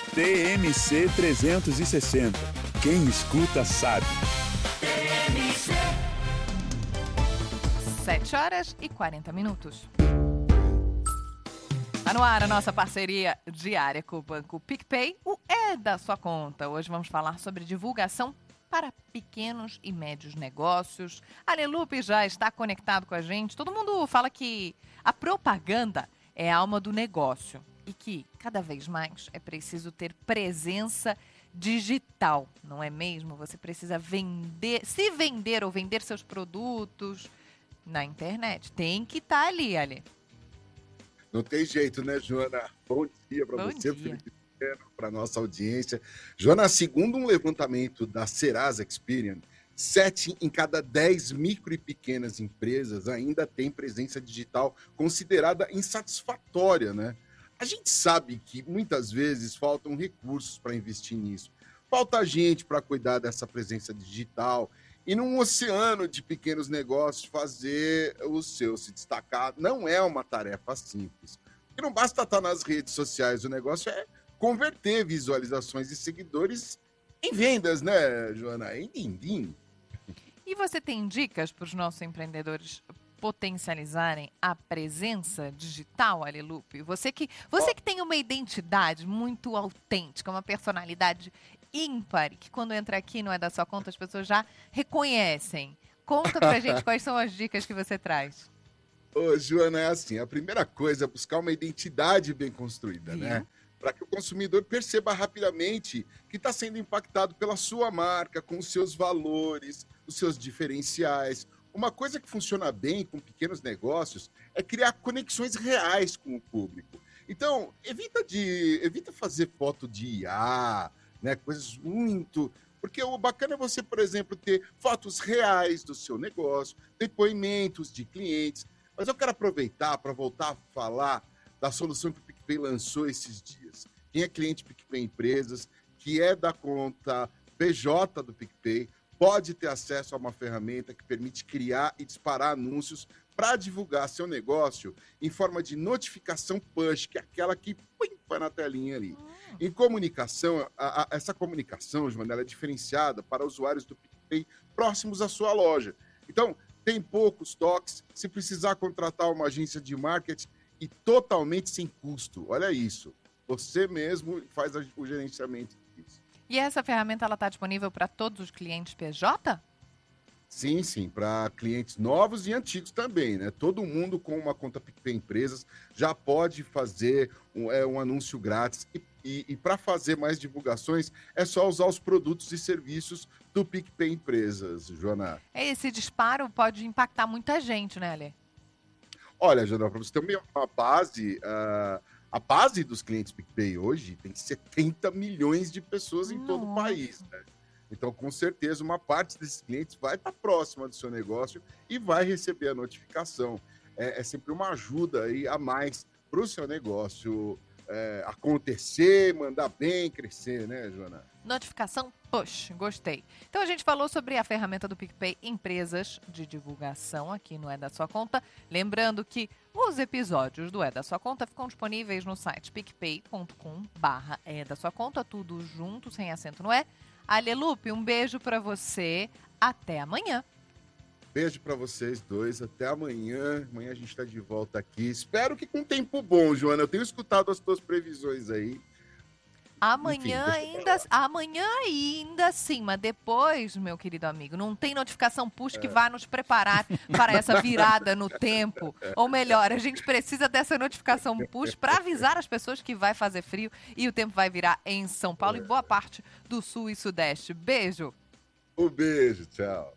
TMC 360. Quem escuta sabe. 7h40. Tá no ar a nossa parceria diária com o Banco PicPay, o É da Sua Conta. Hoje vamos falar sobre divulgação para pequenos e médios negócios. A Alelupe já está conectado com a gente. Todo mundo fala que a propaganda é a alma do negócio e que cada vez mais é preciso ter presença digital, não é mesmo? Você precisa vender ou vender seus produtos na internet. Tem que estar ali, Ale. Não tem jeito, né, Joana? Bom dia para você, Felipe, para nossa audiência. Joana, segundo um levantamento da Serasa Experian, 7 em cada 10 micro e pequenas empresas ainda têm presença digital considerada insatisfatória, né? A gente sabe que muitas vezes faltam recursos para investir nisso. Falta gente para cuidar dessa presença digital e num oceano de pequenos negócios fazer o seu se destacar não é uma tarefa simples. Porque não basta estar nas redes sociais, o negócio é converter visualizações e seguidores em vendas, né, Joana? Em din-din. E você tem dicas para os nossos empreendedores potencializarem a presença digital, Alelupe? Você que tem uma identidade muito autêntica, uma personalidade ímpar, que quando entra aqui não é da sua conta, as pessoas já reconhecem. Conta pra gente quais são as dicas que você traz. Ô, Joana, é assim, a primeira coisa é buscar uma identidade bem construída, né? Para que o consumidor perceba rapidamente que está sendo impactado pela sua marca, com os seus valores, os seus diferenciais. Uma coisa que funciona bem com pequenos negócios é criar conexões reais com o público. Então, evita fazer foto de IA, né? Coisas muito... Porque o bacana é você, por exemplo, ter fotos reais do seu negócio, depoimentos de clientes. Mas eu quero aproveitar para voltar a falar da solução que o PicPay lançou esses dias. Quem é cliente PicPay Empresas, que é da conta PJ do PicPay, pode ter acesso a uma ferramenta que permite criar e disparar anúncios para divulgar seu negócio em forma de notificação push, que é aquela que põe na telinha ali. Em comunicação, essa comunicação, Joana, ela é diferenciada para usuários do PicPay próximos à sua loja. Então, tem poucos toques, se precisar contratar uma agência de marketing e totalmente sem custo. Olha isso, você mesmo faz o gerenciamento disso. E essa ferramenta está disponível para todos os clientes PJ? Sim, para clientes novos e antigos também, né? Todo mundo com uma conta PicPay Empresas já pode fazer um anúncio grátis e para fazer mais divulgações é só usar os produtos e serviços do PicPay Empresas, Joana. Esse disparo pode impactar muita gente, né, Ale? Olha, Joana, para você ter uma base... A base dos clientes PicPay hoje tem 70 milhões de pessoas em todo o país, né? Então, com certeza, uma parte desses clientes vai estar próxima do seu negócio e vai receber a notificação. É sempre uma ajuda aí a mais para o seu negócio acontecer, mandar bem, crescer, né, Joana? Notificação push, gostei. Então a gente falou sobre a ferramenta do PicPay Empresas de divulgação aqui no É da Sua Conta. Lembrando que os episódios do É da Sua Conta ficam disponíveis no site picpay.com/É da Sua Conta, tudo junto, sem acento no é. Alelupe, um beijo para você. Até amanhã. Beijo para vocês dois. Até amanhã. Amanhã a gente está de volta aqui. Espero que com tempo bom, Joana. Eu tenho escutado as tuas previsões aí. Amanhã ainda sim, mas depois, meu querido amigo, não tem notificação push que vai nos preparar para essa virada no tempo. Ou melhor, a gente precisa dessa notificação push para avisar as pessoas que vai fazer frio e o tempo vai virar em São Paulo e boa parte do Sul e Sudeste. Beijo! Um beijo, tchau!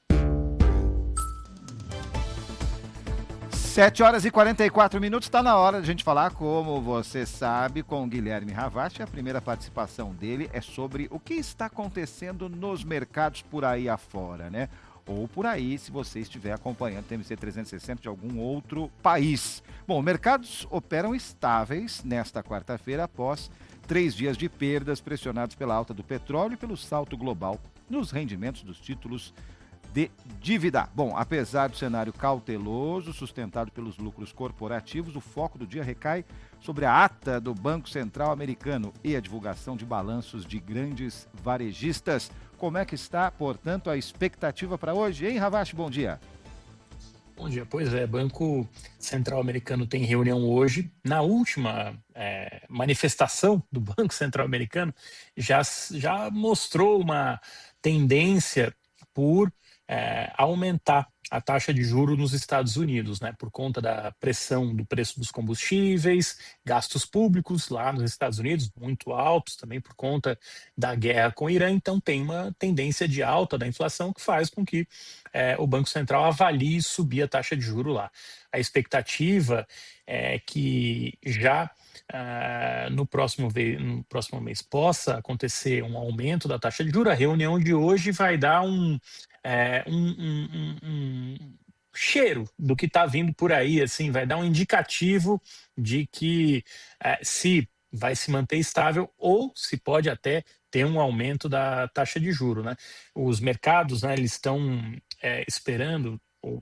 7h44, está na hora de a gente falar, como você sabe, com o Guilherme Ravati. A primeira participação dele é sobre o que está acontecendo nos mercados por aí afora, né? Ou por aí, se você estiver acompanhando o TMC 360 de algum outro país. Bom, mercados operam estáveis nesta quarta-feira após 3 dias de perdas pressionados pela alta do petróleo e pelo salto global nos rendimentos dos títulos de dívida. Bom, apesar do cenário cauteloso, sustentado pelos lucros corporativos, o foco do dia recai sobre a ata do Banco Central americano e a divulgação de balanços de grandes varejistas. Como é que está, portanto, a expectativa para hoje, hein, Ravache? Bom dia. Bom dia. Pois é, Banco Central americano tem reunião hoje. Na última manifestação do Banco Central americano, já mostrou uma tendência por aumentar a taxa de juros nos Estados Unidos, né, por conta da pressão do preço dos combustíveis, gastos públicos lá nos Estados Unidos, muito altos, também por conta da guerra com o Irã. Então tem uma tendência de alta da inflação que faz com que o Banco Central avalie subir a taxa de juros lá. A expectativa é que já no próximo mês possa acontecer um aumento da taxa de juros. A reunião de hoje vai dar um cheiro do que está vindo por aí, assim, vai dar um indicativo de que se vai se manter estável ou se pode até ter um aumento da taxa de juros, né? Os mercados, né, eles estão esperando,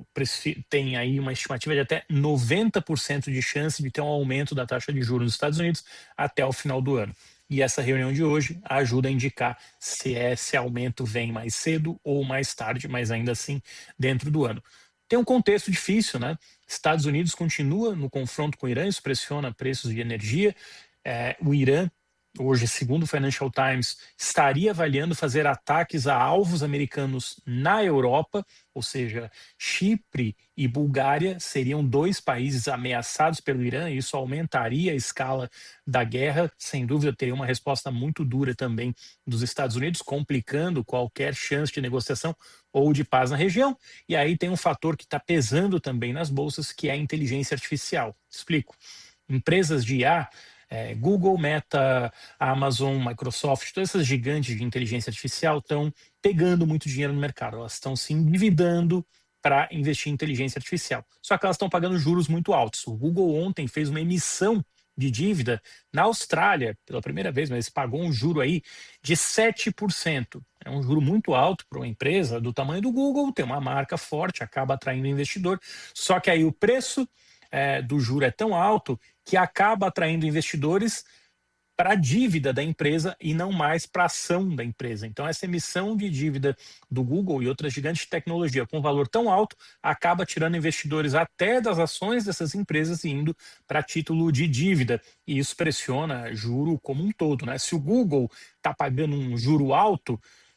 tem aí uma estimativa de até 90% de chance de ter um aumento da taxa de juros nos Estados Unidos até o final do ano. E essa reunião de hoje ajuda a indicar se esse aumento vem mais cedo ou mais tarde, mas ainda assim dentro do ano. Tem um contexto difícil, né? Estados Unidos continua no confronto com o Irã, isso pressiona preços de energia. O Irã, hoje, segundo o Financial Times, estaria avaliando fazer ataques a alvos americanos na Europa, ou seja, Chipre e Bulgária seriam 2 países ameaçados pelo Irã, e isso aumentaria a escala da guerra. Sem dúvida, teria uma resposta muito dura também dos Estados Unidos, complicando qualquer chance de negociação ou de paz na região. E aí tem um fator que está pesando também nas bolsas, que é a inteligência artificial. Explico. Empresas de IA, Google, Meta, Amazon, Microsoft, todas essas gigantes de inteligência artificial estão pegando muito dinheiro no mercado. Elas estão se endividando para investir em inteligência artificial. Só que elas estão pagando juros muito altos. O Google ontem fez uma emissão de dívida na Austrália, pela primeira vez, mas pagou um juro aí de 7%. É um juro muito alto para uma empresa do tamanho do Google, tem uma marca forte, acaba atraindo investidor. Só que aí o preço do juro é tão alto que acaba atraindo investidores para a dívida da empresa e não mais para a ação da empresa. Então, essa emissão de dívida do Google e outras gigantes de tecnologia com valor tão alto acaba tirando investidores até das ações dessas empresas e indo para título de dívida. E isso pressiona juro como um todo, né? Se o Google está pagando um juro alto,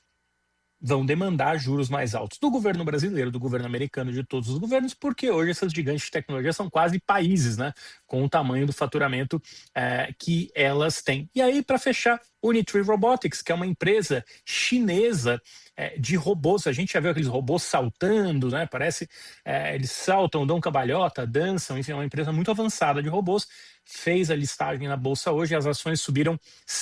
vão demandar juros mais altos do governo brasileiro, do governo americano, de todos os governos, porque hoje essas gigantes de tecnologia são quase países, né, com o tamanho do faturamento que elas têm. E aí, para fechar, Unitree Robotics, que é uma empresa chinesa de robôs. A gente já viu aqueles robôs saltando, né? Parece, eles saltam, dão cambalhota, dançam, enfim, é uma empresa muito avançada de robôs. Fez a listagem na bolsa hoje e as ações subiram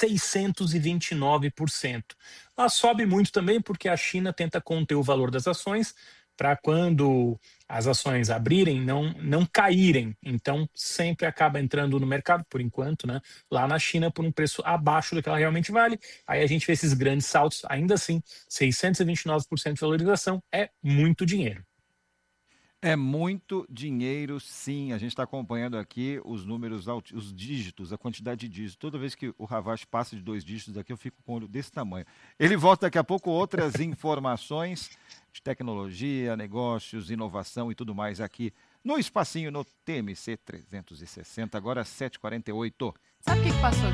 629%. Ela sobe muito também porque a China tenta conter o valor das ações para quando as ações abrirem, não caírem. Então, sempre acaba entrando no mercado, por enquanto, né, lá na China, por um preço abaixo do que ela realmente vale. Aí a gente vê esses grandes saltos, ainda assim, 629% de valorização é muito dinheiro. É muito dinheiro, sim. A gente está acompanhando aqui os números, os dígitos, a quantidade de dígitos. Toda vez que o Ravache passa de 2 dígitos aqui, eu fico com o olho desse tamanho. Ele volta daqui a pouco, outras informações de tecnologia, negócios, inovação e tudo mais aqui no espacinho, no TMC 360, agora 7h48. Sabe o que passou?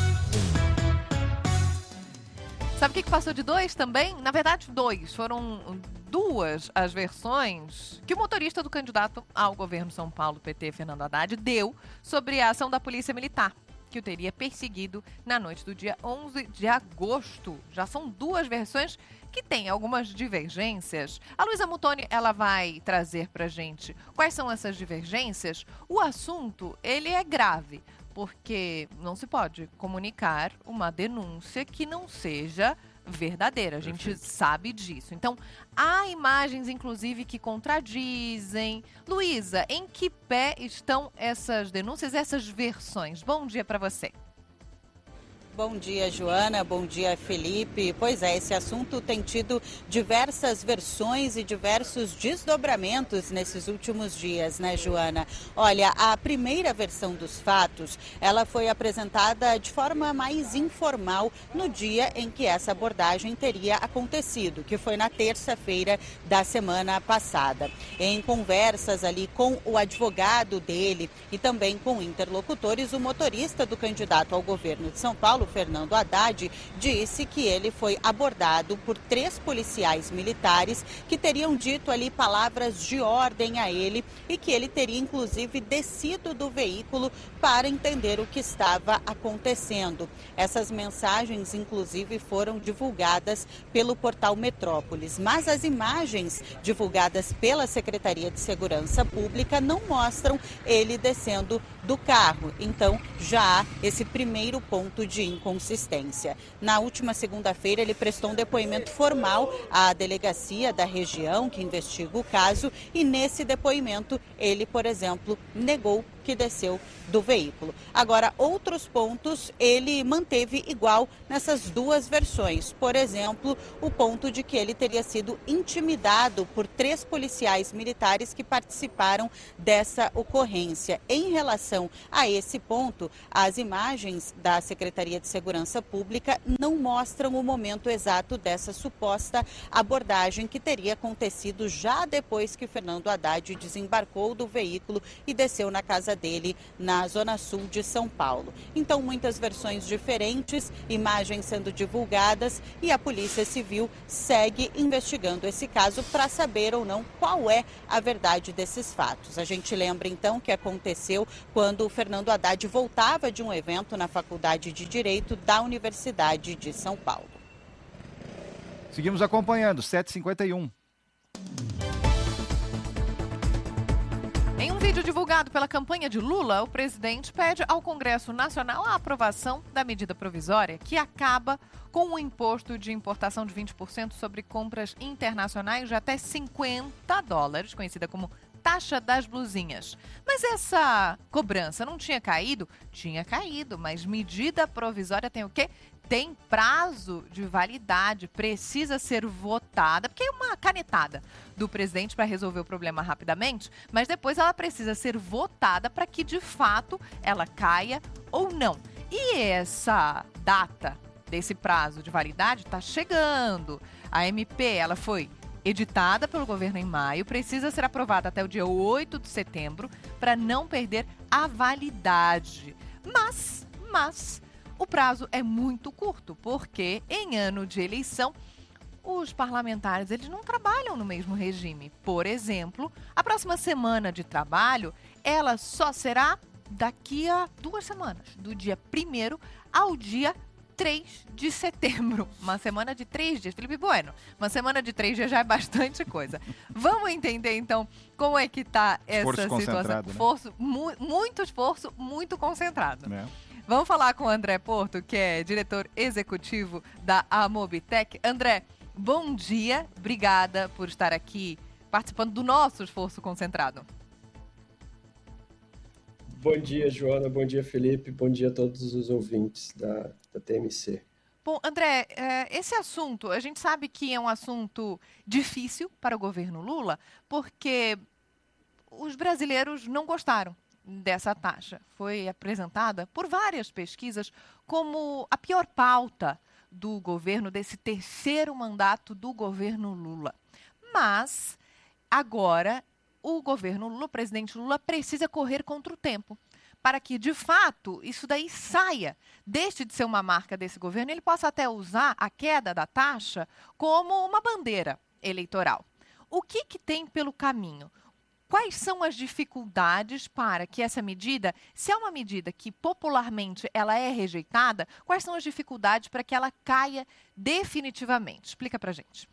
Sabe o que passou de 2 também? Na verdade, 2. Foram 2 as versões que o motorista do candidato ao governo São Paulo, PT, Fernando Haddad, deu sobre a ação da Polícia Militar, que o teria perseguido na noite do dia 11 de agosto. Já são 2 versões que têm algumas divergências. A Luísa Muttoni, ela vai trazer pra gente quais são essas divergências. O assunto, ele é grave, porque não se pode comunicar uma denúncia que não seja verdadeira. A gente sabe disso. Então, há imagens, inclusive, que contradizem. Luísa, em que pé estão essas denúncias, essas versões? Bom dia para você. Bom dia, Joana. Bom dia, Felipe. Pois é, esse assunto tem tido diversas versões e diversos desdobramentos nesses últimos dias, né, Joana? Olha, a primeira versão dos fatos, ela foi apresentada de forma mais informal no dia em que essa abordagem teria acontecido, que foi na terça-feira da semana passada. Em conversas ali com o advogado dele e também com interlocutores, o motorista do candidato ao governo de São Paulo, Fernando Haddad, disse que ele foi abordado por 3 policiais militares que teriam dito ali palavras de ordem a ele e que ele teria inclusive descido do veículo para entender o que estava acontecendo. Essas mensagens inclusive foram divulgadas pelo portal Metrópolis, mas as imagens divulgadas pela Secretaria de Segurança Pública não mostram ele descendo do carro. Então já há esse primeiro ponto de inconsistência. Na última segunda-feira, ele prestou um depoimento formal à delegacia da região que investiga o caso e nesse depoimento ele, por exemplo, negou que desceu do veículo. Agora, outros pontos ele manteve igual nessas duas versões. Por exemplo, o ponto de que ele teria sido intimidado por 3 policiais militares que participaram dessa ocorrência. Em relação a esse ponto, as imagens da Secretaria de Segurança Pública não mostram o momento exato dessa suposta abordagem que teria acontecido já depois que Fernando Haddad desembarcou do veículo e desceu na casa dele na zona sul de São Paulo. Então, muitas versões diferentes, imagens sendo divulgadas e a Polícia Civil segue investigando esse caso para saber ou não qual é a verdade desses fatos. A gente lembra então que aconteceu quando o Fernando Haddad voltava de um evento na Faculdade de Direito da Universidade de São Paulo. Seguimos acompanhando, 7h51. Em um vídeo divulgado pela campanha de Lula, o presidente pede ao Congresso Nacional a aprovação da medida provisória que acaba com o imposto de importação de 20% sobre compras internacionais de até $50, conhecida como taxa das blusinhas. Mas essa cobrança não tinha caído? Tinha caído, mas medida provisória tem o quê? Tem prazo de validade, precisa ser votada, porque é uma canetada do presidente para resolver o problema rapidamente, mas depois ela precisa ser votada para que, de fato, ela caia ou não. E essa data desse prazo de validade está chegando. A MP, ela foi editada pelo governo em maio, precisa ser aprovada até o dia 8 de setembro para não perder a validade. Mas o prazo é muito curto, porque em ano de eleição, os parlamentares eles não trabalham no mesmo regime. Por exemplo, a próxima semana de trabalho, ela só será daqui a 2 semanas, do dia 1º ao dia 3 de setembro. Uma semana de 3 dias. Felipe Bueno, uma semana de 3 dias já é bastante coisa. Vamos entender, então, como é que está essa situação. Né? Muito esforço, muito concentrado. É. Vamos falar com o André Porto, que é diretor executivo da Amobitec. André, bom dia. Obrigada por estar aqui participando do nosso esforço concentrado. Bom dia, Joana. Bom dia, Felipe. Bom dia a todos os ouvintes da TMC. Bom, André, esse assunto, a gente sabe que é um assunto difícil para o governo Lula, porque os brasileiros não gostaram dessa taxa. Foi apresentada por várias pesquisas como a pior pauta do governo, desse terceiro mandato do governo Lula. Mas, agora, o governo Lula, o presidente Lula, precisa correr contra o tempo para que, de fato, isso daí saia, deixe de ser uma marca desse governo, ele possa até usar a queda da taxa como uma bandeira eleitoral. O que tem pelo caminho? Quais são as dificuldades para que essa medida, se é uma medida que popularmente ela é rejeitada, quais são as dificuldades para que ela caia definitivamente? Explica para a gente.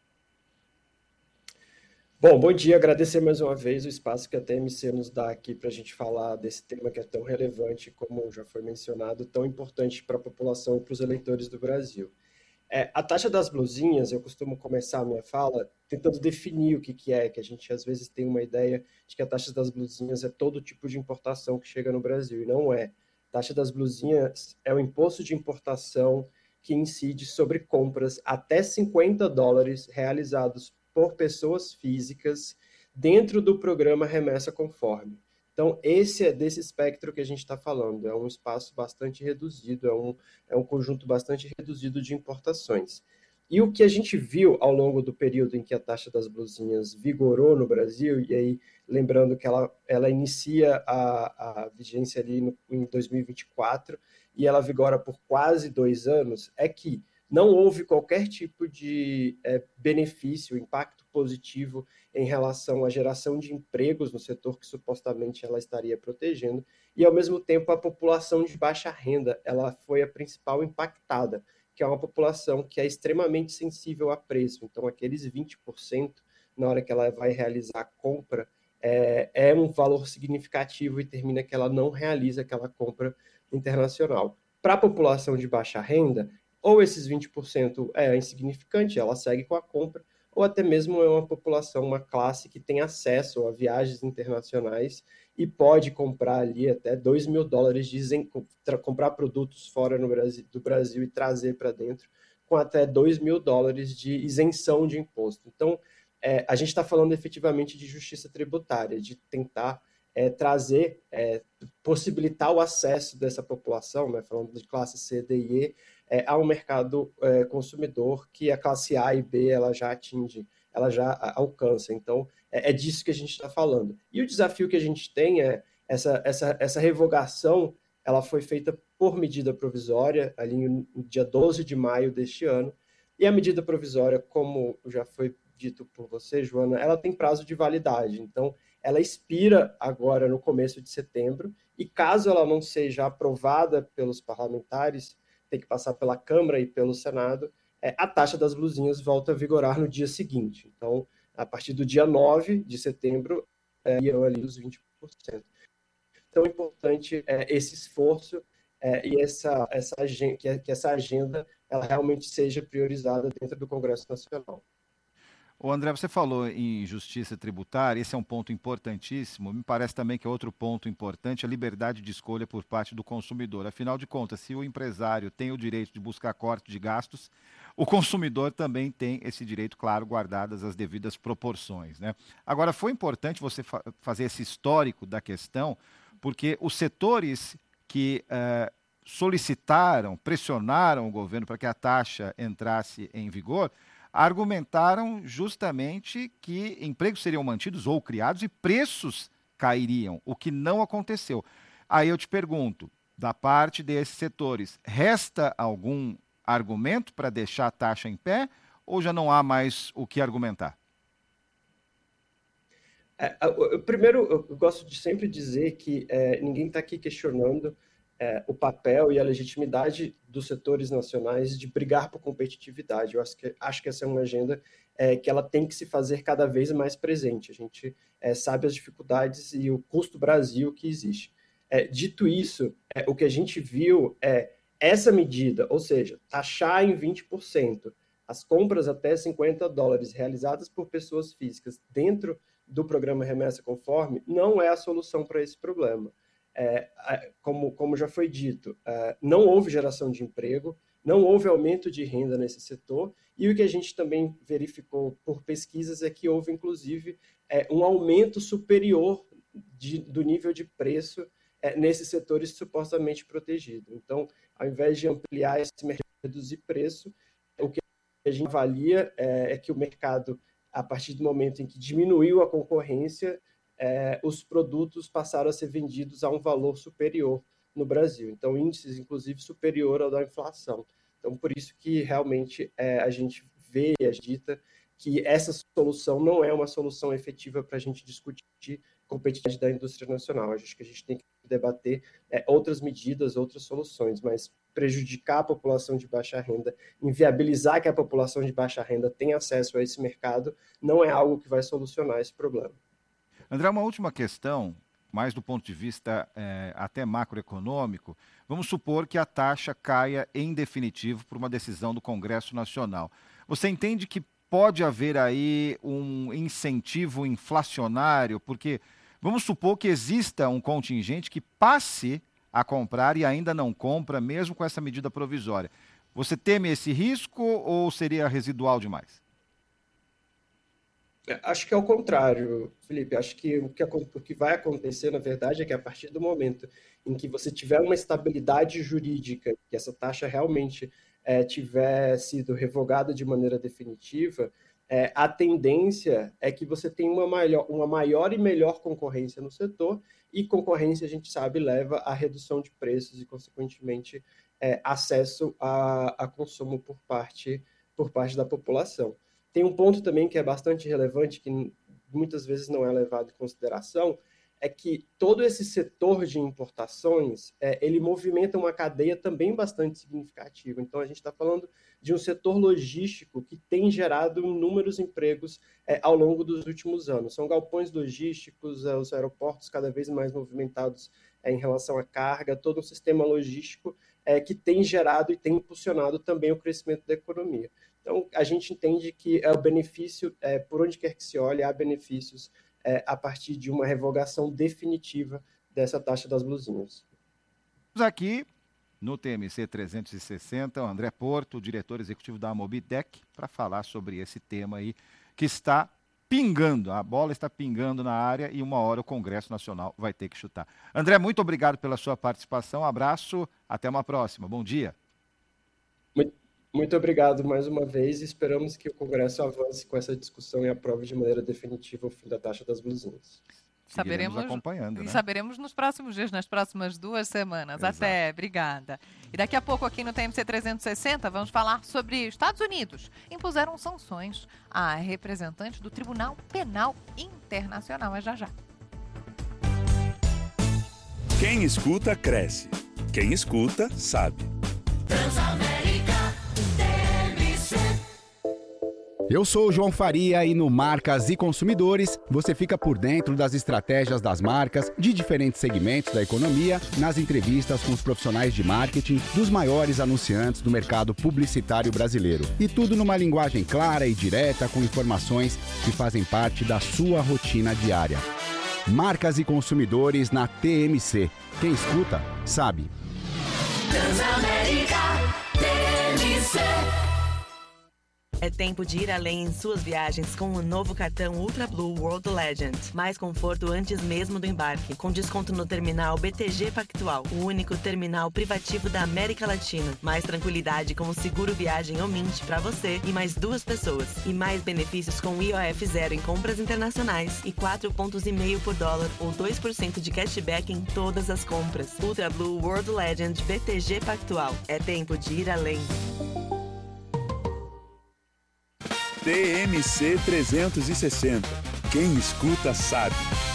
Bom dia, agradecer mais uma vez o espaço que a TMC nos dá aqui para a gente falar desse tema que é tão relevante, como já foi mencionado, tão importante para a população e para os eleitores do Brasil. A taxa das blusinhas, eu costumo começar a minha fala tentando definir o que é, que a gente às vezes tem uma ideia de que a taxa das blusinhas é todo tipo de importação que chega no Brasil, e não é. Taxa das blusinhas é o imposto de importação que incide sobre compras até $50 realizados por pessoas físicas dentro do programa Remessa Conforme. Então, esse é desse espectro que a gente está falando. É um espaço bastante reduzido, é um conjunto bastante reduzido de importações. E o que a gente viu ao longo do período em que a taxa das blusinhas vigorou no Brasil, e aí lembrando que ela inicia a vigência ali em 2024 e ela vigora por quase 2 anos, é que não houve qualquer tipo de benefício, impacto positivo em relação à geração de empregos no setor que supostamente ela estaria protegendo, e ao mesmo tempo a população de baixa renda, ela foi a principal impactada, que é uma população que é extremamente sensível a preço. Então, aqueles 20%, na hora que ela vai realizar a compra, é um valor significativo e termina que ela não realiza aquela compra internacional. Para a população de baixa renda, ou esses 20% é insignificante, ela segue com a compra, ou até mesmo é uma população, uma classe que tem acesso a viagens internacionais e pode comprar ali até $2.000, comprar produtos fora do Brasil e trazer para dentro, com até $2.000 de isenção de imposto. Então, a gente está falando efetivamente de justiça tributária, de tentar trazer, possibilitar o acesso dessa população, né, falando de classe C, D e E, ao mercado consumidor que a classe A e B ela já atinge, ela já alcança. Então, é disso que a gente está falando. E o desafio que a gente tem é essa revogação, ela foi feita por medida provisória, ali no dia 12 de maio deste ano, e a medida provisória, como já foi dito por você, Joana, ela tem prazo de validade. Então, ela expira agora no começo de setembro, e caso ela não seja aprovada pelos parlamentares, tem que passar pela Câmara e pelo Senado, a taxa das blusinhas volta a vigorar no dia seguinte. Então, a partir do dia 9 de setembro, iam ali os 20%. Então, é importante esse esforço e que essa agenda ela realmente seja priorizada dentro do Congresso Nacional. O André, você falou em justiça tributária, esse é um ponto importantíssimo. Me parece também que é outro ponto importante, a liberdade de escolha por parte do consumidor. Afinal de contas, se o empresário tem o direito de buscar corte de gastos, o consumidor também tem esse direito, claro, guardadas as devidas proporções, né? Agora, foi importante você fazer esse histórico da questão, porque os setores que solicitaram, pressionaram o governo para que a taxa entrasse em vigor, argumentaram justamente que empregos seriam mantidos ou criados e preços cairiam, o que não aconteceu. Aí eu te pergunto, da parte desses setores, resta algum argumento para deixar a taxa em pé ou já não há mais o que argumentar? Primeiro, eu gosto de sempre dizer que ninguém está aqui questionando o papel e a legitimidade dos setores nacionais de brigar por competitividade. Eu acho que essa é uma agenda que ela tem que se fazer cada vez mais presente. A gente sabe as dificuldades e o custo Brasil que existe. Dito isso, o que a gente viu é essa medida, ou seja, taxar em 20% as compras até $50 realizadas por pessoas físicas dentro do programa Remessa Conforme, não é a solução para esse problema. Como já foi dito, não houve geração de emprego, não houve aumento de renda nesse setor, e o que a gente também verificou por pesquisas é que houve, inclusive, um aumento superior do nível de preço nesses setores supostamente protegidos. Então, ao invés de ampliar esse mercado e reduzir preço, o que a gente avalia é que o mercado, a partir do momento em que diminuiu a concorrência, os produtos passaram a ser vendidos a um valor superior no Brasil. Então, índices, inclusive, superior ao da inflação. Então, por isso que realmente a gente vê e agita que essa solução não é uma solução efetiva para a gente discutir competitividade da indústria nacional. Acho que a gente tem que debater outras medidas, outras soluções, mas prejudicar a população de baixa renda, inviabilizar que a população de baixa renda tenha acesso a esse mercado, não é algo que vai solucionar esse problema. André, uma última questão, mais do ponto de vista até macroeconômico. Vamos supor que a taxa caia em definitivo por uma decisão do Congresso Nacional. Você entende que pode haver aí um incentivo inflacionário? Porque vamos supor que exista um contingente que passe a comprar e ainda não compra, mesmo com essa medida provisória. Você teme esse risco ou seria residual demais? Acho que é o contrário, Felipe. Acho que o que vai acontecer, na verdade, é que a partir do momento em que você tiver uma estabilidade jurídica, que essa taxa realmente tiver sido revogada de maneira definitiva, a tendência é que você tenha uma maior e melhor concorrência no setor, e concorrência, a gente sabe, leva à redução de preços e, consequentemente, acesso a consumo por parte da população. Tem um ponto também que é bastante relevante, que muitas vezes não é levado em consideração, é que todo esse setor de importações, ele movimenta uma cadeia também bastante significativa. Então, a gente está falando de um setor logístico que tem gerado inúmeros empregos ao longo dos últimos anos. São galpões logísticos, os aeroportos cada vez mais movimentados em relação à carga, todo um sistema logístico que tem gerado e tem impulsionado também o crescimento da economia. Então, a gente entende que o benefício, por onde quer que se olhe, há benefícios a partir de uma revogação definitiva dessa taxa das blusinhas. Aqui no TMC 360, o André Porto, diretor executivo da Mobitech, para falar sobre esse tema aí que está pingando, a bola está pingando na área e uma hora o Congresso Nacional vai ter que chutar. André, muito obrigado pela sua participação, abraço, até uma próxima, bom dia. Muito obrigado mais uma vez e esperamos que o Congresso avance com essa discussão e aprove de maneira definitiva o fim da taxa das blusinhas. Saberemos acompanhando, né? E saberemos nos próximos dias, nas próximas 2 semanas. Exato. Até, obrigada. E daqui a pouco aqui no TMC 360 vamos falar sobre Estados Unidos. Impuseram sanções a representante do Tribunal Penal Internacional. É já. Quem escuta, cresce. Quem escuta, sabe. Eu sou o João Faria e no Marcas e Consumidores você fica por dentro das estratégias das marcas de diferentes segmentos da economia, nas entrevistas com os profissionais de marketing dos maiores anunciantes do mercado publicitário brasileiro. E tudo numa linguagem clara e direta com informações que fazem parte da sua rotina diária. Marcas e Consumidores na TMC. Quem escuta, sabe. Transamérica TMC. É tempo de ir além em suas viagens com o novo cartão Ultra Blue World Legend. Mais conforto antes mesmo do embarque, com desconto no terminal BTG Pactual, o único terminal privativo da América Latina. Mais tranquilidade com o seguro viagem Omint para você e mais 2 pessoas. E mais benefícios com IOF zero em compras internacionais e 4,5 pontos por dólar ou 2% de cashback em todas as compras. Ultra Blue World Legend BTG Pactual. É tempo de ir além. TMC 360. Quem escuta, sabe.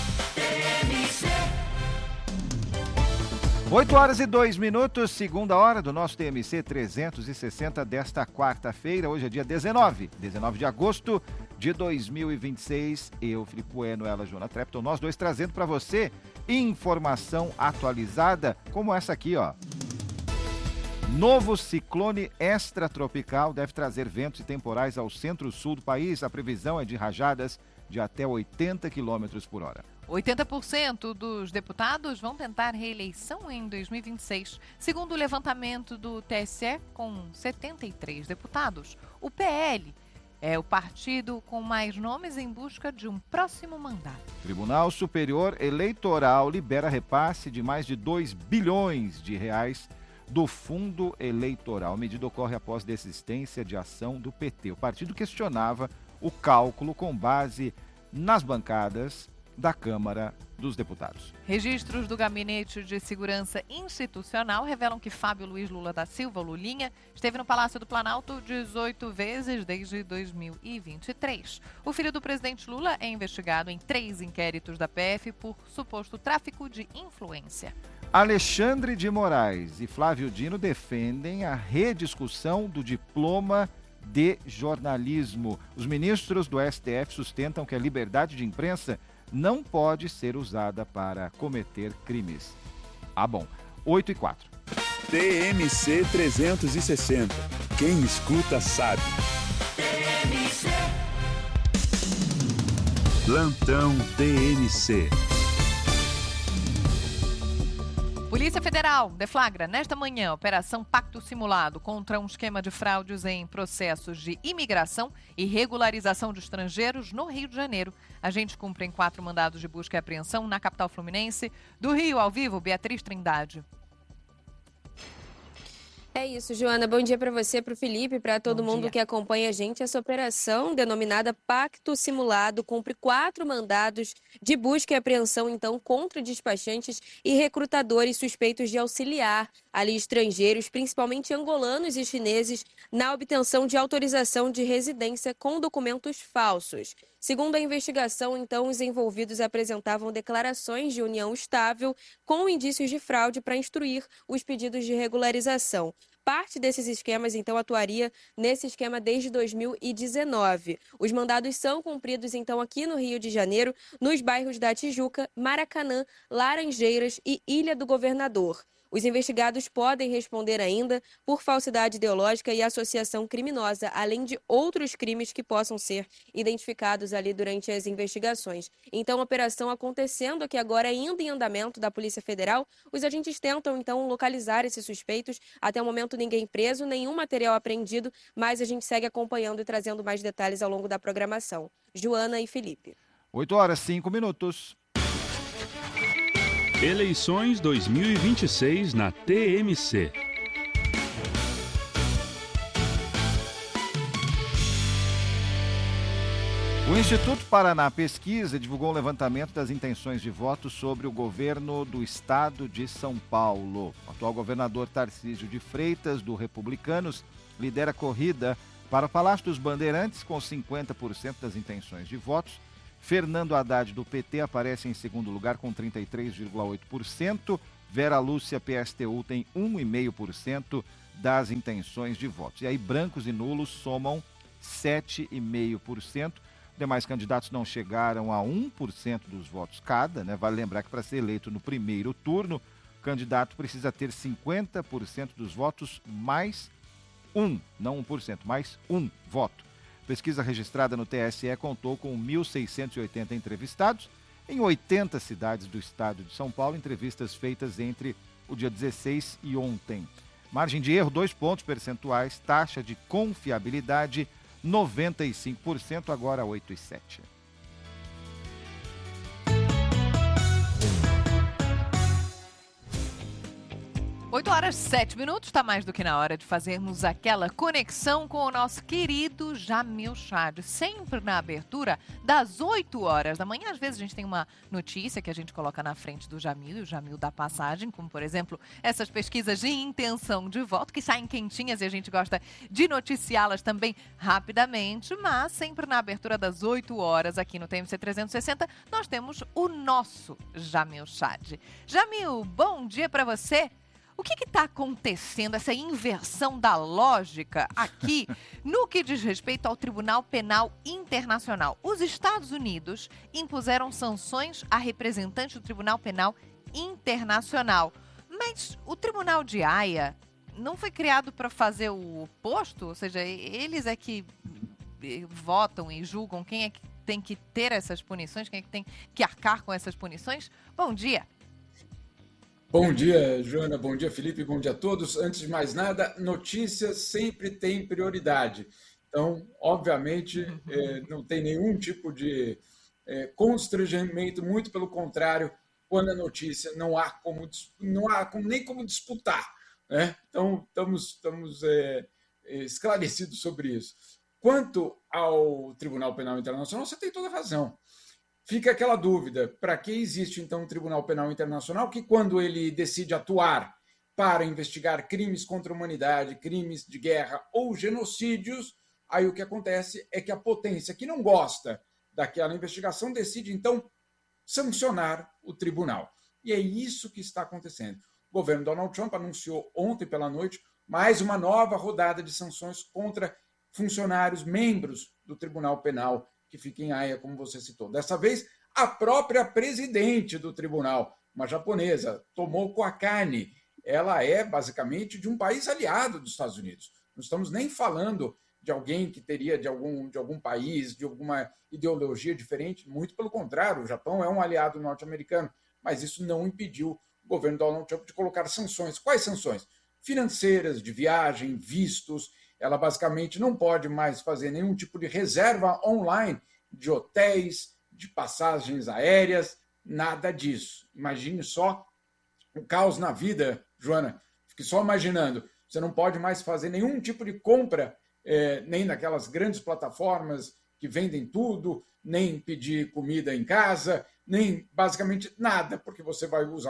8h02, segunda hora do nosso TMC 360 desta quarta-feira. Hoje é dia 19 de agosto de 2026. Eu, Felipe Bueno, ela, Joana Trepton, nós dois trazendo para você informação atualizada como essa aqui, ó. Novo ciclone extratropical deve trazer ventos e temporais ao centro-sul do país. A previsão é de rajadas de até 80 km por hora. 80% dos deputados vão tentar reeleição em 2026, segundo o levantamento do TSE, com 73 deputados. O PL é o partido com mais nomes em busca de um próximo mandato. Tribunal Superior Eleitoral libera repasse de mais de 2 bilhões de reais do fundo eleitoral. A medida ocorre após desistência de ação do PT. O partido questionava o cálculo com base nas bancadas da Câmara dos Deputados. Registros do Gabinete de Segurança Institucional revelam que Fábio Luiz Lula da Silva, Lulinha, esteve no Palácio do Planalto 18 vezes desde 2023. O filho do presidente Lula é investigado em 3 inquéritos da PF por suposto tráfico de influência. Alexandre de Moraes e Flávio Dino defendem a rediscussão do diploma de jornalismo. Os ministros do STF sustentam que a liberdade de imprensa não pode ser usada para cometer crimes. Ah, bom. 8h04. TMC 360. Quem escuta, sabe. TMC. Plantão TMC. Polícia Federal deflagra nesta manhã operação Pacto Simulado contra um esquema de fraudes em processos de imigração e regularização de estrangeiros no Rio de Janeiro. Agentes cumprem 4 mandados de busca e apreensão na capital fluminense. Do Rio, ao vivo, Beatriz Trindade. É isso, Joana. Bom dia para você, para o Felipe, para todo mundo que acompanha a gente. Essa operação, denominada Pacto Simulado, cumpre 4 mandados de busca e apreensão, então, contra despachantes e recrutadores suspeitos de auxiliar ali estrangeiros, principalmente angolanos e chineses, na obtenção de autorização de residência com documentos falsos. Segundo a investigação, então, os envolvidos apresentavam declarações de união estável com indícios de fraude para instruir os pedidos de regularização. Parte desses esquemas, então, atuaria nesse esquema desde 2019. Os mandados são cumpridos, então, aqui no Rio de Janeiro, nos bairros da Tijuca, Maracanã, Laranjeiras e Ilha do Governador. Os investigados podem responder ainda por falsidade ideológica e associação criminosa, além de outros crimes que possam ser identificados ali durante as investigações. Então, a operação acontecendo aqui agora, ainda em andamento da Polícia Federal, os agentes tentam, então, localizar esses suspeitos. Até o momento, ninguém preso, nenhum material apreendido, mas a gente segue acompanhando e trazendo mais detalhes ao longo da programação. Joana e Felipe. 8h05. Eleições 2026 na TMC. O Instituto Paraná Pesquisa divulgou um levantamento das intenções de voto sobre o governo do estado de São Paulo. O atual governador Tarcísio de Freitas, do Republicanos, lidera a corrida para o Palácio dos Bandeirantes com 50% das intenções de votos. Fernando Haddad, do PT, aparece em segundo lugar com 33,8%. Vera Lúcia, PSTU, tem 1,5% das intenções de votos. E aí, brancos e nulos somam 7,5%. Demais candidatos não chegaram a 1% dos votos cada, né? Vale lembrar que para ser eleito no primeiro turno, o candidato precisa ter 50% dos votos mais não 1%, mais um voto. Pesquisa registrada no TSE contou com 1.680 entrevistados em 80 cidades do estado de São Paulo, entrevistas feitas entre o dia 16 e ontem. Margem de erro, 2 pontos percentuais, taxa de confiabilidade, 95%, agora 8,7%. 8h07, está mais do que na hora de fazermos aquela conexão com o nosso querido Jamil Chad, sempre na abertura das 8 horas da manhã. Às vezes a gente tem uma notícia que a gente coloca na frente do Jamil, e o Jamil dá passagem, como por exemplo essas pesquisas de intenção de voto, que saem quentinhas e a gente gosta de noticiá-las também rapidamente, mas sempre na abertura das 8 horas aqui no TMC 360, nós temos o nosso Jamil Chad. Jamil, bom dia para você. O que está acontecendo, essa inversão da lógica aqui no que diz respeito ao Tribunal Penal Internacional? Os Estados Unidos impuseram sanções a representantes do Tribunal Penal Internacional, mas o Tribunal de Haia não foi criado para fazer o oposto? Ou seja, eles é que votam e julgam quem é que tem que ter essas punições, quem é que tem que arcar com essas punições? Bom dia. Bom dia, Joana. Bom dia, Felipe. Bom dia a todos. Antes de mais nada, notícias sempre têm prioridade. Então, obviamente, não tem nenhum tipo de constrangimento, muito pelo contrário, quando a notícia não há nem como disputar, né? Então, estamos esclarecidos sobre isso. Quanto ao Tribunal Penal Internacional, você tem toda a razão. Fica aquela dúvida, para que existe então um Tribunal Penal Internacional que, quando ele decide atuar para investigar crimes contra a humanidade, crimes de guerra ou genocídios, aí o que acontece é que a potência que não gosta daquela investigação decide então sancionar o tribunal. E é isso que está acontecendo. O governo Donald Trump anunciou ontem pela noite mais uma nova rodada de sanções contra funcionários, membros do Tribunal Penal que fica em Haia, como você citou. Dessa vez, a própria presidente do tribunal, uma japonesa, Tomoko Akane, ela é basicamente de um país aliado dos Estados Unidos. Não estamos nem falando de alguém que teria de algum país, de alguma ideologia diferente, muito pelo contrário, o Japão é um aliado norte-americano, mas isso não impediu o governo Donald Trump de colocar sanções. Quais sanções? Financeiras, de viagem, vistos. Ela basicamente não pode mais fazer nenhum tipo de reserva online de hotéis, de passagens aéreas, nada disso. Imagine só o caos na vida, Joana. Fique só imaginando. Você não pode mais fazer nenhum tipo de compra, nem naquelas grandes plataformas que vendem tudo, nem pedir comida em casa, nem basicamente nada, porque você vai usar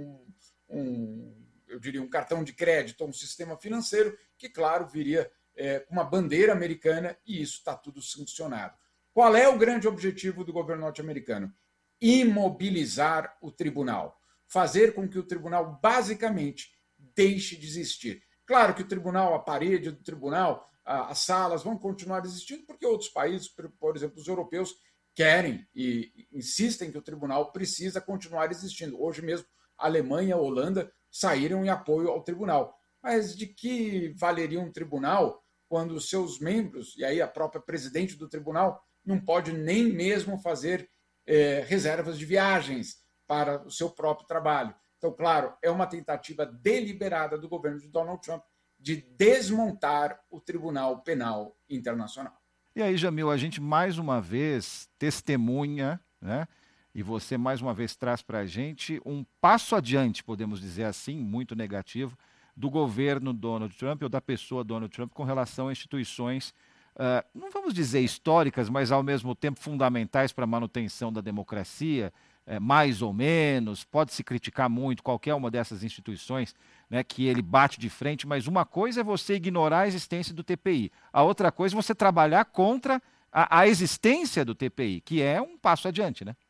eu diria, um cartão de crédito ou um sistema financeiro que, claro, viria com uma bandeira americana e isso está tudo sancionado. Qual é o grande objetivo do governo norte-americano? Imobilizar o tribunal. Fazer com que o tribunal, basicamente, deixe de existir. Claro que o tribunal, a parede do tribunal, as salas vão continuar existindo porque outros países, por exemplo, os europeus, querem e insistem que o tribunal precisa continuar existindo. Hoje mesmo, a Alemanha e a Holanda saíram em apoio ao tribunal. Mas de que valeria um tribunal quando os seus membros, e aí a própria presidente do tribunal, não pode nem mesmo fazer reservas de viagens para o seu próprio trabalho? Então, claro, é uma tentativa deliberada do governo de Donald Trump de desmontar o Tribunal Penal Internacional. E aí, Jamil, a gente mais uma vez testemunha, né? E você mais uma vez traz para a gente um passo adiante, podemos dizer assim, muito negativo, do governo Donald Trump ou da pessoa Donald Trump com relação a instituições, não vamos dizer históricas, mas ao mesmo tempo fundamentais para a manutenção da democracia, mais ou menos, pode-se criticar muito qualquer uma dessas instituições, né, que ele bate de frente, mas uma coisa é você ignorar a existência do TPI, a outra coisa é você trabalhar contra a existência do TPI, que é um passo adiante, né?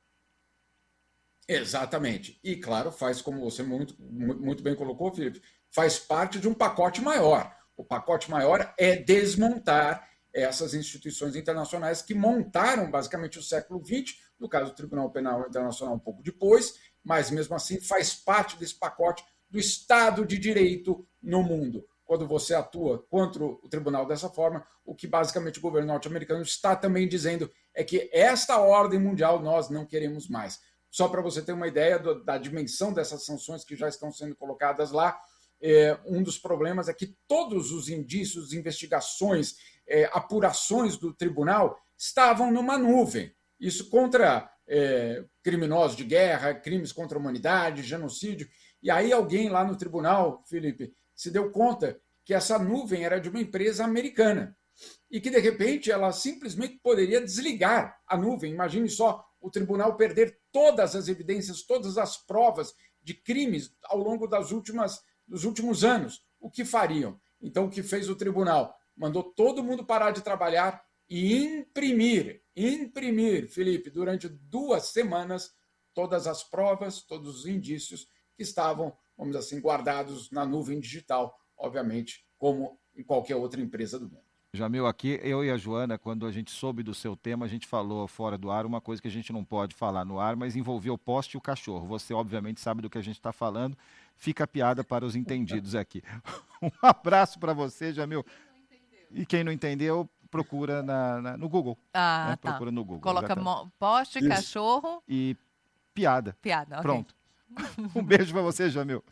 Exatamente. E, claro, faz, como você muito bem colocou, Felipe, faz parte de um pacote maior. O pacote maior é desmontar essas instituições internacionais que montaram, basicamente, o século XX, no caso do Tribunal Penal Internacional um pouco depois, mas, mesmo assim, faz parte desse pacote do Estado de Direito no mundo. Quando você atua contra o tribunal dessa forma, o que, basicamente, o governo norte-americano está também dizendo é que esta ordem mundial nós não queremos mais. Só para você ter uma ideia da dimensão dessas sanções que já estão sendo colocadas lá, um dos problemas é que todos os indícios, investigações, apurações do tribunal estavam numa nuvem. Isso contra criminosos de guerra, crimes contra a humanidade, genocídio. E aí alguém lá no tribunal, Felipe, se deu conta que essa nuvem era de uma empresa americana e que, de repente, ela simplesmente poderia desligar a nuvem. Imagine só o tribunal perder todas as evidências, todas as provas de crimes ao longo dos últimos anos. O que fariam? Então, o que fez o tribunal? Mandou todo mundo parar de trabalhar e imprimir, Felipe, durante 2 semanas, todas as provas, todos os indícios que estavam, vamos dizer assim, guardados na nuvem digital, obviamente, como em qualquer outra empresa do mundo. Jamil, aqui, eu e a Joana, quando a gente soube do seu tema, a gente falou fora do ar uma coisa que a gente não pode falar no ar, mas envolveu o poste e o cachorro. Você, obviamente, sabe do que a gente está falando. Fica a piada para os entendidos aqui. Um abraço para você, Jamil. E quem não entendeu, procura no Google. Tá. Procura no Google. Coloca poste, isso, cachorro... E piada. Piada, ok. Pronto. Um beijo para você, Jamil.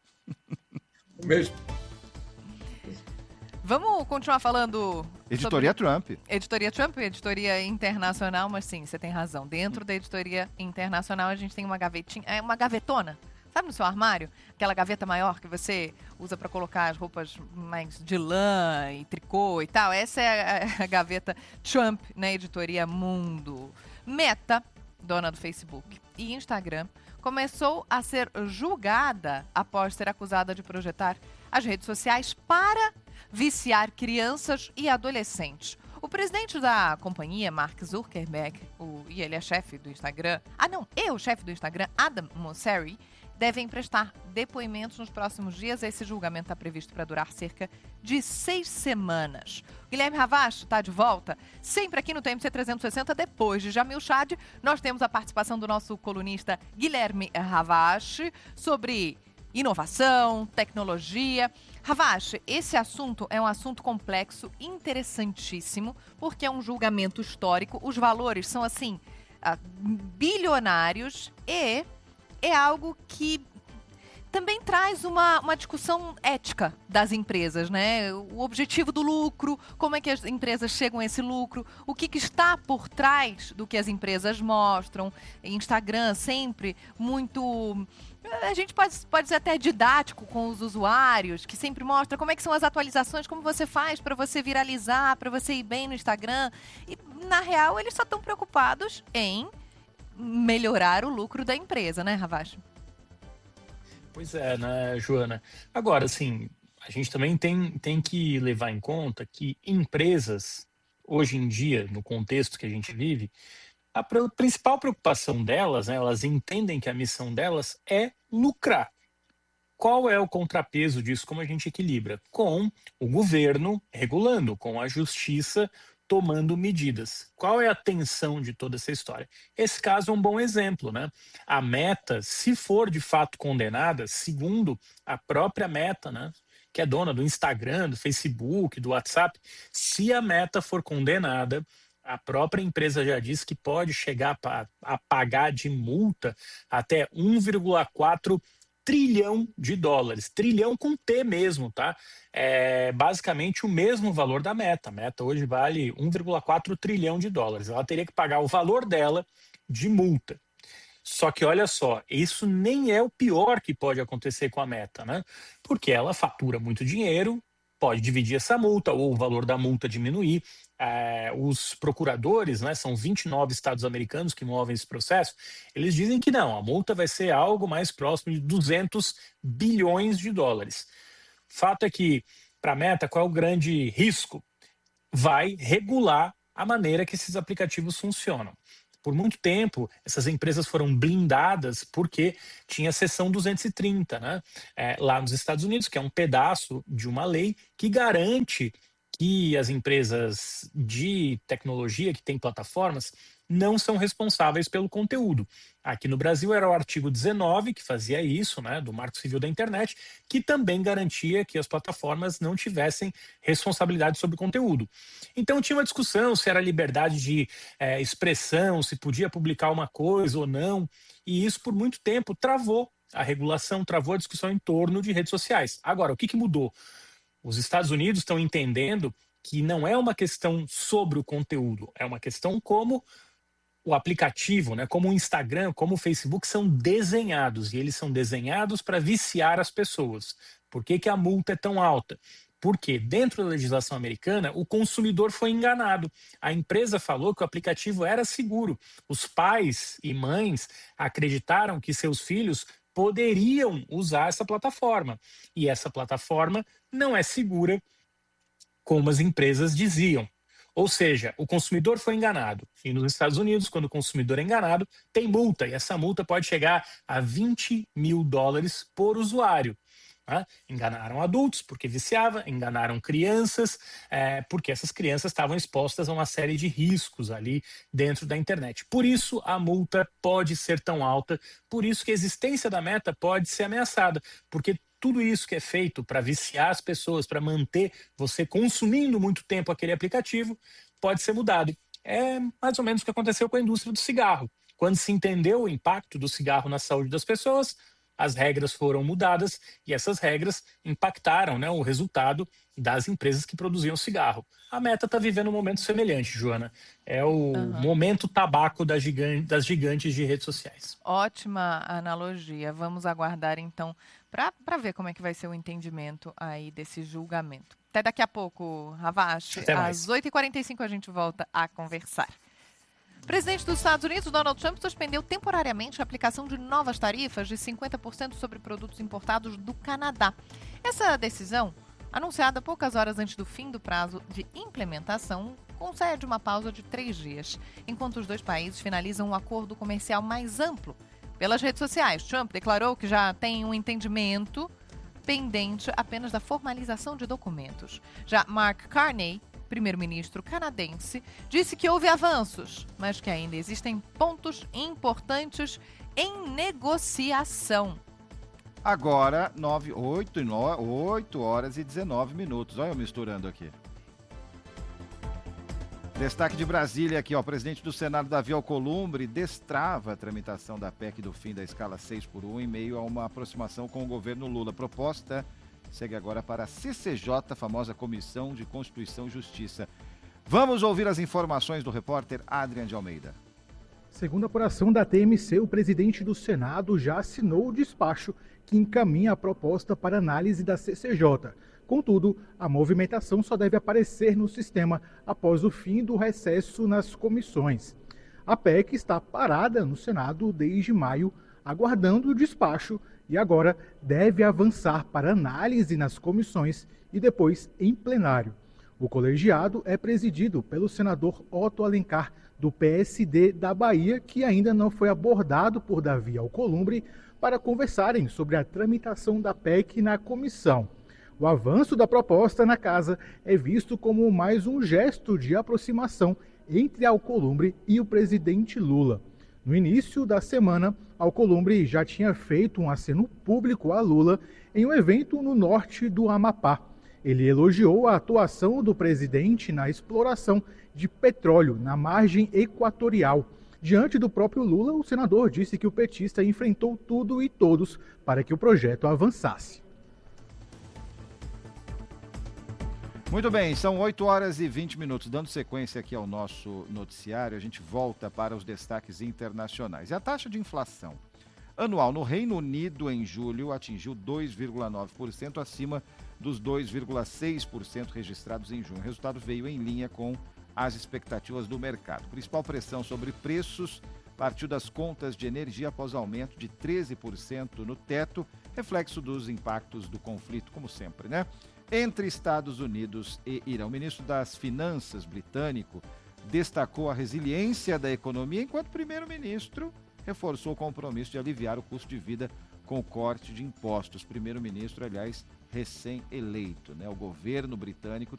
Um beijo. Vamos continuar falando... Editoria Trump. Editoria Trump, editoria internacional, mas sim, você tem razão. Dentro da editoria internacional, a gente tem uma gavetinha, uma gavetona. Sabe no seu armário? Aquela gaveta maior que você usa para colocar as roupas mais de lã e tricô e tal. Essa é a gaveta Trump na editoria Mundo. Meta, dona do Facebook e Instagram, começou a ser julgada após ser acusada de projetar as redes sociais para viciar crianças e adolescentes. O presidente da companhia, Mark Zuckerberg, e ele é chefe do Instagram, o chefe do Instagram, Adam Mosseri, devem prestar depoimentos nos próximos dias. Esse julgamento está previsto para durar cerca de 6 semanas. Guilherme Ravache está de volta, sempre aqui no TMC 360, depois de Jamil Chad. Nós temos a participação do nosso colunista Guilherme Ravache sobre inovação, tecnologia. Ravache, esse assunto é um assunto complexo, interessantíssimo, porque é um julgamento histórico. Os valores são, assim, bilionários e é algo que também traz uma discussão ética das empresas, né? O objetivo do lucro, como é que as empresas chegam a esse lucro, o que está por trás do que as empresas mostram. Instagram sempre muito... A gente pode ser até didático com os usuários, que sempre mostra como é que são as atualizações, como você faz para você viralizar, para você ir bem no Instagram. E, na real, eles só estão preocupados em melhorar o lucro da empresa, né, Ravache? Pois é, né, Joana? Agora, assim, a gente também tem que levar em conta que empresas, hoje em dia, no contexto que a gente vive, a principal preocupação delas, né, elas entendem que a missão delas é lucrar. Qual é o contrapeso disso? Como a gente equilibra? Com o governo regulando, com a justiça tomando medidas. Qual é a tensão de toda essa história? Esse caso é um bom exemplo, né? A Meta, se for de fato condenada, segundo a própria Meta, né, que é dona do Instagram, do Facebook, do WhatsApp, se a Meta for condenada, a própria empresa já disse que pode chegar a pagar de multa até 1,4 trilhão de dólares. Trilhão com T mesmo, tá? É basicamente o mesmo valor da Meta. A Meta hoje vale 1,4 trilhão de dólares. Ela teria que pagar o valor dela de multa. Só que olha só, isso nem é o pior que pode acontecer com a Meta, né? Porque ela fatura muito dinheiro, pode dividir essa multa ou o valor da multa diminuir. Os procuradores, né, são 29 estados americanos que movem esse processo, eles dizem que não, a multa vai ser algo mais próximo de 200 bilhões de dólares. Fato é que, para a Meta, qual é o grande risco? Vai regular a maneira que esses aplicativos funcionam. Por muito tempo, essas empresas foram blindadas porque tinha a seção 230, né? Lá nos Estados Unidos, que é um pedaço de uma lei que garante que as empresas de tecnologia que têm plataformas não são responsáveis pelo conteúdo. Aqui no Brasil era o artigo 19 que fazia isso, né, do Marco Civil da Internet, que também garantia que as plataformas não tivessem responsabilidade sobre o conteúdo. Então tinha uma discussão se era liberdade de expressão, se podia publicar uma coisa ou não, e isso por muito tempo travou a regulação, travou a discussão em torno de redes sociais. Agora, o que mudou? Os Estados Unidos estão entendendo que não é uma questão sobre o conteúdo, é uma questão como o aplicativo, né, como o Instagram, como o Facebook são desenhados, e eles são desenhados para viciar as pessoas. Por que a multa é tão alta? Porque dentro da legislação americana, o consumidor foi enganado. A empresa falou que o aplicativo era seguro. Os pais e mães acreditaram que seus filhos poderiam usar essa plataforma. E essa plataforma não é segura, como as empresas diziam. Ou seja, o consumidor foi enganado. E nos Estados Unidos, quando o consumidor é enganado, tem multa. E essa multa pode chegar a 20 mil dólares por usuário. Enganaram adultos porque viciava, enganaram crianças porque essas crianças estavam expostas a uma série de riscos ali dentro da internet. Por isso a multa pode ser tão alta, por isso que a existência da Meta pode ser ameaçada, porque tudo isso que é feito para viciar as pessoas, para manter você consumindo muito tempo aquele aplicativo, pode ser mudado. É mais ou menos o que aconteceu com a indústria do cigarro. Quando se entendeu o impacto do cigarro na saúde das pessoas, as regras foram mudadas e essas regras impactaram, né, o resultado das empresas que produziam cigarro. A Meta está vivendo um momento semelhante, Joana. É o momento tabaco das gigantes de redes sociais. Ótima analogia. Vamos aguardar, então, para ver como é que vai ser o entendimento aí desse julgamento. Até daqui a pouco, Ravache. Às 8h45 a gente volta a conversar. O presidente dos Estados Unidos, Donald Trump, suspendeu temporariamente a aplicação de novas tarifas de 50% sobre produtos importados do Canadá. Essa decisão, anunciada poucas horas antes do fim do prazo de implementação, concede uma pausa de 3 dias, enquanto os dois países finalizam um acordo comercial mais amplo. Pelas redes sociais, Trump declarou que já tem um entendimento pendente apenas da formalização de documentos. Já Mark Carney, primeiro-ministro canadense, disse que houve avanços, mas que ainda existem pontos importantes em negociação. Agora, 8 horas e 19 minutos. Olha eu misturando aqui. Destaque de Brasília aqui, ó. O presidente do Senado, Davi Alcolumbre, destrava a tramitação da PEC do fim da escala 6x1 em meio a uma aproximação com o governo Lula. A proposta segue agora para a CCJ, a famosa Comissão de Constituição e Justiça. Vamos ouvir as informações do repórter Adrian de Almeida. Segundo a apuração da TMC, o presidente do Senado já assinou o despacho que encaminha a proposta para análise da CCJ. Contudo, a movimentação só deve aparecer no sistema após o fim do recesso nas comissões. A PEC está parada no Senado desde maio, aguardando o despacho e agora deve avançar para análise nas comissões e depois em plenário. O colegiado é presidido pelo senador Otto Alencar, do PSD da Bahia, que ainda não foi abordado por Davi Alcolumbre para conversarem sobre a tramitação da PEC na comissão. O avanço da proposta na casa é visto como mais um gesto de aproximação entre Alcolumbre e o presidente Lula. No início da semana, Alcolumbre já tinha feito um aceno público a Lula em um evento no norte do Amapá. Ele elogiou a atuação do presidente na exploração de petróleo na margem equatorial. Diante do próprio Lula, o senador disse que o petista enfrentou tudo e todos para que o projeto avançasse. Muito bem, são 8 horas e 20 minutos. Dando sequência aqui ao nosso noticiário, a gente volta para os destaques internacionais. E a taxa de inflação anual no Reino Unido em julho atingiu 2,9%, acima dos 2,6% registrados em junho. O resultado veio em linha com as expectativas do mercado. A principal pressão sobre preços partiu das contas de energia após aumento de 13% no teto, reflexo dos impactos do conflito, como sempre, né? Entre Estados Unidos e Irã. O ministro das Finanças britânico destacou a resiliência da economia, enquanto o primeiro-ministro reforçou o compromisso de aliviar o custo de vida com o corte de impostos. Primeiro-ministro, aliás, recém-eleito, né? O governo britânico